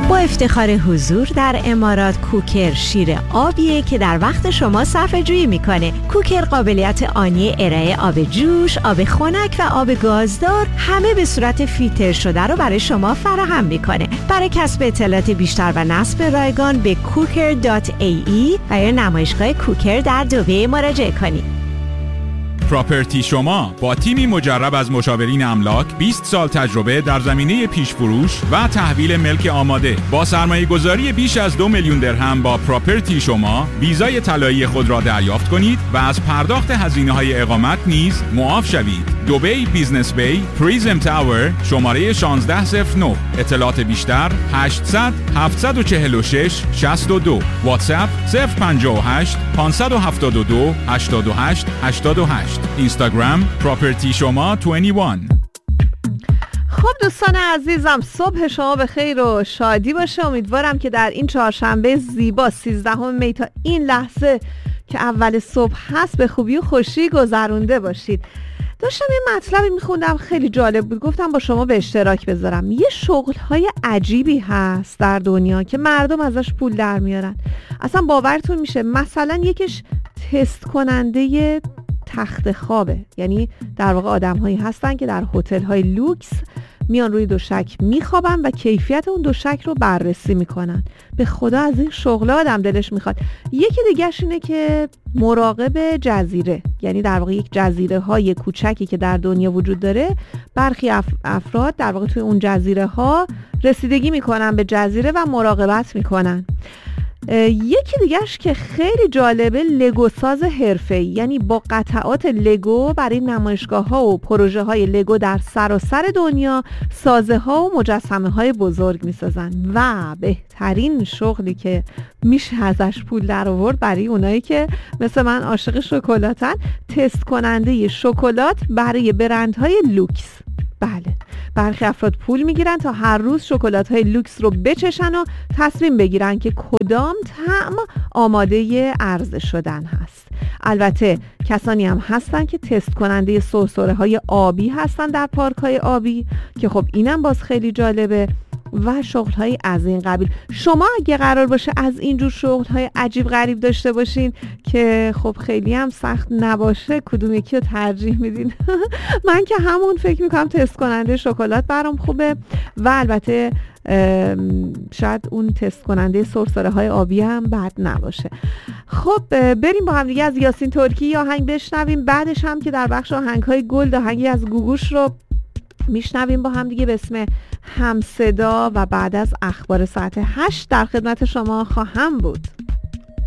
با افتخار حضور در امارات کوکر شیر آبیه که در وقت شما صرفه جویی میکنه. کوکر قابلیت آنی ارائه آب جوش، آب خنک و آب گازدار همه به صورت فیلتر شده رو برای شما فراهم میکنه. برای کسب اطلاعات بیشتر و نصب رایگان به cooker.ae و یا نمایشگاه کوکر در دبی مراجعه کنید. پراپرتی شما با تیمی مجرب از مشاورین املاک، 20 سال تجربه در زمینه پیش فروش و تحویل ملک آماده، با سرمایه گذاری بیش از 2 میلیون درهم با پراپرتی شما ویزای طلایی خود را دریافت کنید و از پرداخت هزینه‌های اقامت نیز معاف شوید. دبی بیزنس بی، پریزم تاور، شماره 1609. اطلاعات بیشتر 800 746 62. واتساپ 058 572 88 88. اینستاگرام پراپرتی شما 21. خب دوستان عزیزم، صبح شما به خیر و شادی باشه. امیدوارم که در این چهارشنبه زیبا 13 می تا این لحظه که اول صبح هست به خوبی و خوشی گذرونده باشید. داشتم یه مطلبی میخوندم خیلی جالب بود، گفتم با شما به اشتراک بذارم. یه شغل‌های عجیبی هست در دنیا که مردم ازش پول در میارن. اصلا باورتون میشه مثلا یکیش تست کننده تخت خوابه. یعنی در واقع آدم‌هایی هستن که در هتل‌های لوکس میان روی دوشک میخوابن و کیفیت اون دوشک رو بررسی میکنن. به خدا از این شغل آدم دلش میخواد. یکی دیگه‌ش اینه که مراقب جزیره، یعنی در واقع یک جزیره های کوچکی که در دنیا وجود داره، برخی افراد در واقع توی اون جزیره ها رسیدگی میکنن به جزیره و مراقبت میکنن. یکی دیگهش که خیلی جالبه لگو ساز حرفه‌ای، یعنی با قطعات لگو برای نمایشگاه‌ها و پروژه های لگو در سراسر دنیا سازه ها و مجسمه های بزرگ میسازن. و بهترین شغلی که میشه ازش پول در آورد برای اونایی که مثل من عاشق شکلاتن، تست کننده شکلات برای برندهای لوکس. بله، برخی افراد پول میگیرن تا هر روز شکلات‌های لوکس رو بچشن و تصمیم بگیرن که کدام طعم آماده عرضه شدن هست. البته کسانی هم هستن که تست کننده سرسره‌های آبی هستن در پارک‌های آبی که خب اینم باز خیلی جالبه و شغل‌های از این قبیل. شما اگه قرار باشه از اینجور شغل‌های عجیب غریب داشته باشین که خب خیلی هم سخت نباشه، کدوم یکی رو ترجیح میدین؟ من که همون فکر میکنم تست کننده شکلات برام خوبه و البته شاید اون تست کننده سرسره های آبی هم بد نباشه. خب بریم با هم دیگه از یاسین ترکی آهنگ بشنویم، بعدش هم که در بخش آهنگ های گلد آهنگی از گوگوش رو میشنویم با هم دیگه به اسم همصدا و بعد از اخبار ساعت 8 در خدمت شما خواهم بود.